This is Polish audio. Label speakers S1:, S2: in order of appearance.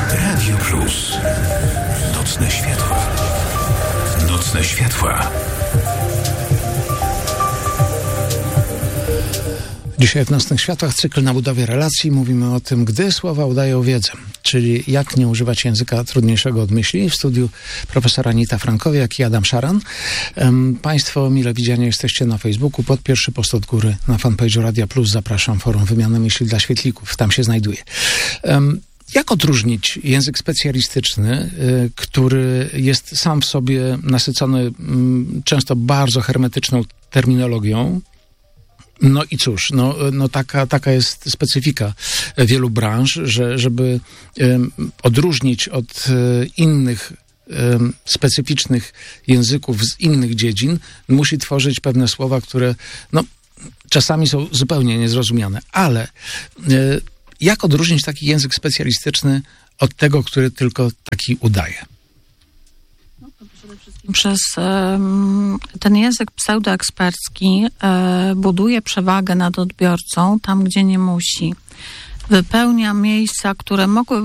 S1: Radio Plus. Nocne światła. Nocne światła.
S2: Dzisiaj w Nocnych Światłach cykl na budowie relacji. Mówimy o tym, gdy słowa udają wiedzę, czyli jak nie używać języka trudniejszego od myśli. W studiu profesor Anita Frankowiak i Adam Szaran. Państwo mile widziani jesteście na Facebooku. Pod pierwszy post od góry na fanpage'u Radia Plus zapraszam. Forum Wymiany Myśli dla Świetlików. Tam się znajduje. Jak odróżnić język specjalistyczny, który jest sam w sobie nasycony często bardzo hermetyczną terminologią? No i cóż, taka jest specyfika wielu branż, że żeby odróżnić od innych specyficznych języków z innych dziedzin, musi tworzyć pewne słowa, które czasami są zupełnie niezrozumiane. Ale jak odróżnić taki język specjalistyczny od tego, który tylko taki udaje?
S3: Przez ten język pseudoekspercki buduje przewagę nad odbiorcą tam, gdzie nie musi. Wypełnia miejsca, które mogły